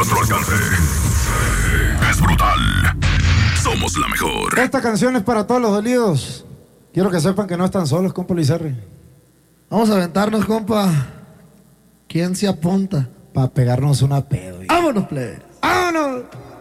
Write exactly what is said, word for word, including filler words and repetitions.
nuestro alcance. Es brutal. Somos la mejor. Esta canción es para todos los dolidos. Quiero que sepan que no están solos, compa Lizarri. Vamos a aventarnos, compa. ¿Quién se apunta? Para pegarnos una pedo. ¡Vámonos, plebe! ¡Vámonos!